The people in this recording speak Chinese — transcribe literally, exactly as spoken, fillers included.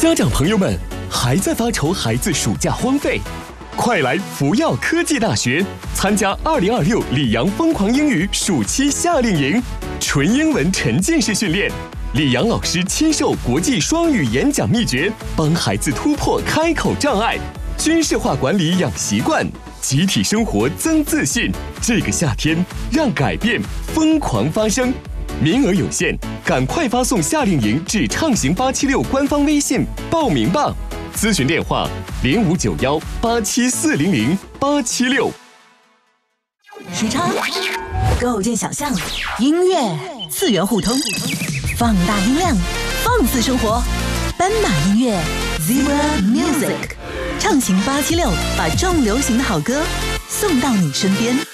家长朋友们，还在发愁孩子暑假荒废？快来福耀科技大学参加二零二六里昂疯狂英语暑期夏令营，纯英文沉浸式训练，里昂老师亲授国际双语演讲秘诀，帮孩子突破开口障碍，军事化管理养习惯，集体生活增自信。这个夏天，让改变疯狂发生。名额有限，赶快发送夏令营至畅行八七六官方微信报名吧。咨询电话零五九幺八七四零零八七六。 时差构建想象，音乐次元互通，放大音量，放肆生活。斑马音乐 Zebra Music， 畅行八七六，把重流行的好歌送到你身边。